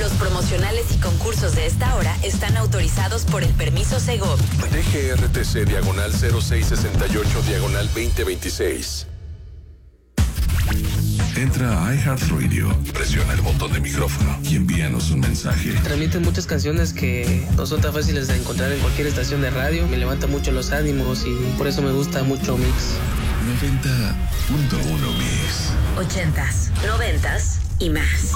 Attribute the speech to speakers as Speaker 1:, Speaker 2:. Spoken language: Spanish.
Speaker 1: Los promocionales y concursos de esta hora están autorizados por el permiso Segov.
Speaker 2: DGRTC/0668/2026. Entra a iHeartRadio, presiona el botón de micrófono y envíanos un mensaje.
Speaker 3: Transmiten muchas canciones que no son tan fáciles de encontrar en cualquier estación de radio. Me levanta mucho los ánimos y por eso me gusta mucho Mix.
Speaker 2: 90.1 Mix.
Speaker 1: 80s, 90s y más.